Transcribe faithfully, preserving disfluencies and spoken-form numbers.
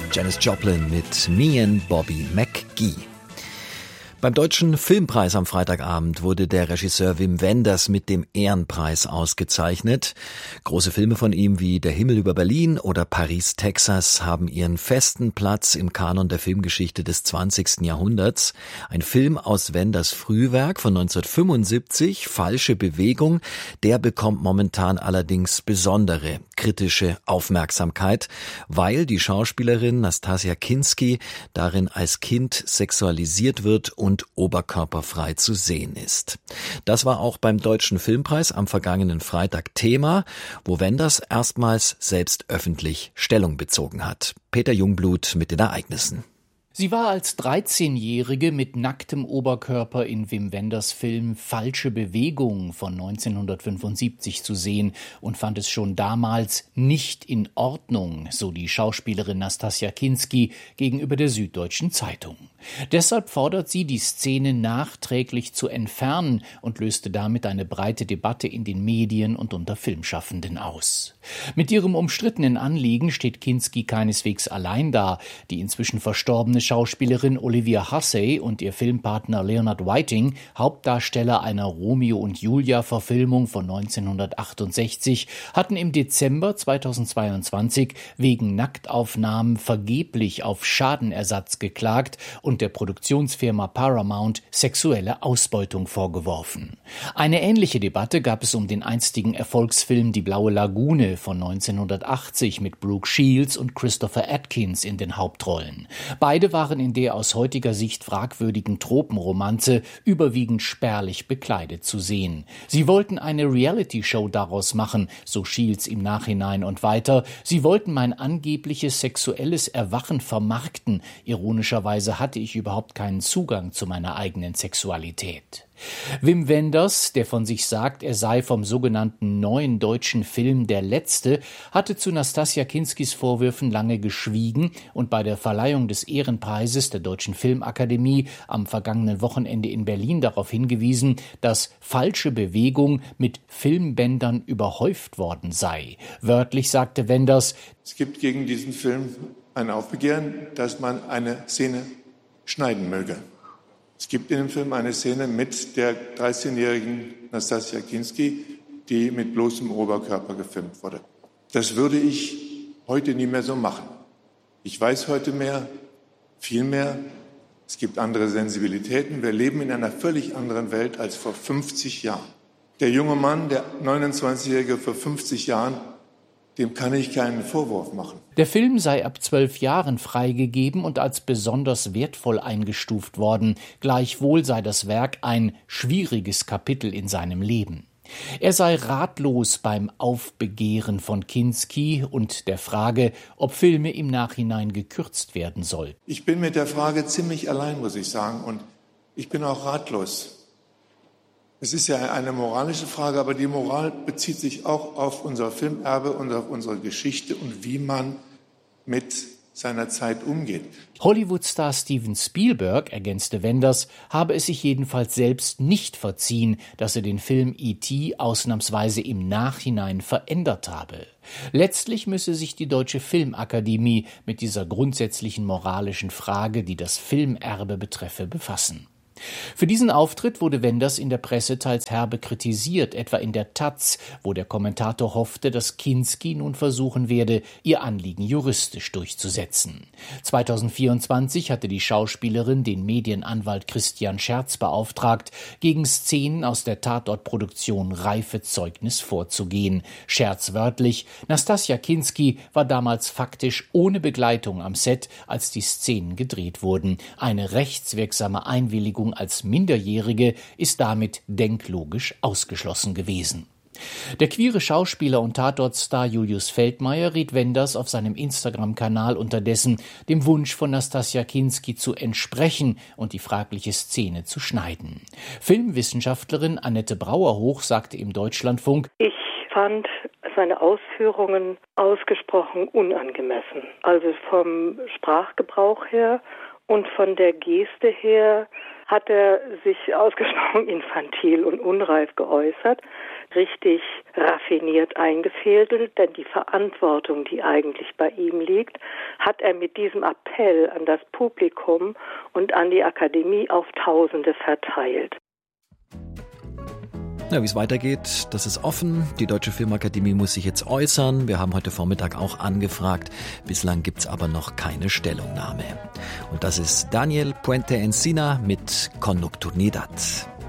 Janis Joplin mit Me and Bobby McGee. Beim Deutschen Filmpreis am Freitagabend wurde der Regisseur Wim Wenders mit dem Ehrenpreis ausgezeichnet. Große Filme von ihm wie Der Himmel über Berlin oder Paris, Texas haben ihren festen Platz im Kanon der Filmgeschichte des zwanzigsten Jahrhunderts. Ein Film aus Wenders Frühwerk von neunzehnhundertfünfundsiebzig, Falsche Bewegung, der bekommt momentan allerdings besondere kritische Aufmerksamkeit, weil die Schauspielerin Nastassja Kinski darin als Kind sexualisiert wird und und oberkörperfrei zu sehen ist. Das war auch beim Deutschen Filmpreis am vergangenen Freitag Thema, wo Wenders erstmals selbst öffentlich Stellung bezogen hat. Peter Jungblut mit den Ereignissen. Sie war als dreizehnjährige mit nacktem Oberkörper in Wim Wenders Film Falsche Bewegung von neunzehnhundertfünfundsiebzig zu sehen und fand es schon damals nicht in Ordnung, so die Schauspielerin Nastassja Kinski gegenüber der Süddeutschen Zeitung. Deshalb fordert sie, die Szene nachträglich zu entfernen und löste damit eine breite Debatte in den Medien und unter Filmschaffenden aus. Mit ihrem umstrittenen Anliegen steht Kinski keineswegs allein da. Die inzwischen verstorbene Schauspielerin Olivia Hussey und ihr Filmpartner Leonard Whiting, Hauptdarsteller einer Romeo und Julia-Verfilmung von neunzehnhundertachtundsechzig, hatten im Dezember zweitausendzweiundzwanzig wegen Nacktaufnahmen vergeblich auf Schadenersatz geklagt und der Produktionsfirma Paramount sexuelle Ausbeutung vorgeworfen. Eine ähnliche Debatte gab es um den einstigen Erfolgsfilm Die blaue Lagune von neunzehnhundertachtzig mit Brooke Shields und Christopher Atkins in den Hauptrollen. Beide waren in der aus heutiger Sicht fragwürdigen Tropenromanze überwiegend spärlich bekleidet zu sehen. Sie wollten eine Reality-Show daraus machen, so Shields im Nachhinein und weiter. Sie wollten mein angebliches sexuelles Erwachen vermarkten. Ironischerweise hatte ich überhaupt keinen Zugang zu meiner eigenen Sexualität. Wim Wenders, der von sich sagt, er sei vom sogenannten neuen deutschen Film der Letzte, hatte zu Nastassja Kinskis Vorwürfen lange geschwiegen und bei der Verleihung des Ehrenpreises der Deutschen Filmakademie am vergangenen Wochenende in Berlin darauf hingewiesen, dass Falsche Bewegung mit Filmbändern überhäuft worden sei. Wörtlich sagte Wenders: Es gibt gegen diesen Film ein Aufbegehren, dass man eine Szene schneiden möge. Es gibt in dem Film eine Szene mit der dreizehnjährigen Nastassja Kinski, die mit bloßem Oberkörper gefilmt wurde. Das würde ich heute nie mehr so machen. Ich weiß heute mehr, viel mehr. Es gibt andere Sensibilitäten. Wir leben in einer völlig anderen Welt als vor fünfzig Jahren. Der junge Mann, der neunundzwanzigjährige vor fünfzig Jahren, dem kann ich keinen Vorwurf machen. Der Film sei ab zwölf Jahren freigegeben und als besonders wertvoll eingestuft worden. Gleichwohl sei das Werk ein schwieriges Kapitel in seinem Leben. Er sei ratlos beim Aufbegehren von Kinski und der Frage, ob Filme im Nachhinein gekürzt werden soll. Ich bin mit der Frage ziemlich allein, muss ich sagen, und ich bin auch ratlos. Es ist ja eine moralische Frage, aber die Moral bezieht sich auch auf unser Filmerbe und auf unsere Geschichte und wie man mit seiner Zeit umgeht. Hollywood-Star Steven Spielberg, ergänzte Wenders, habe es sich jedenfalls selbst nicht verziehen, dass er den Film E T ausnahmsweise im Nachhinein verändert habe. Letztlich müsse sich die Deutsche Filmakademie mit dieser grundsätzlichen moralischen Frage, die das Filmerbe betreffe, befassen. Für diesen Auftritt wurde Wenders in der Presse teils herbe kritisiert, etwa in der Taz, wo der Kommentator hoffte, dass Kinski nun versuchen werde, ihr Anliegen juristisch durchzusetzen. zweitausendvierundzwanzig hatte die Schauspielerin den Medienanwalt Christian Scherz beauftragt, gegen Szenen aus der Tatortproduktion Reifezeugnis vorzugehen. Scherz wörtlich: Nastassja Kinski war damals faktisch ohne Begleitung am Set, als die Szenen gedreht wurden. Eine rechtswirksame Einwilligung als Minderjährige ist damit denklogisch ausgeschlossen gewesen. Der queere Schauspieler und Tatortstar Julius Feldmeier riet Wenders auf seinem Instagram-Kanal unterdessen, dem Wunsch von Nastassja Kinski zu entsprechen und die fragliche Szene zu schneiden. Filmwissenschaftlerin Annette Brauerhoch sagte im Deutschlandfunk: Ich fand seine Ausführungen ausgesprochen unangemessen. Also vom Sprachgebrauch her Und von der Geste her hat er sich ausgesprochen infantil und unreif geäußert, richtig raffiniert eingefädelt, denn die Verantwortung, die eigentlich bei ihm liegt, hat er mit diesem Appell an das Publikum und an die Akademie auf Tausende verteilt. Ja, wie es weitergeht, das ist offen. Die Deutsche Filmakademie muss sich jetzt äußern. Wir haben heute Vormittag auch angefragt. Bislang gibt's aber noch keine Stellungnahme. Und das ist Daniel Puente Encina mit Con Nocturnidad.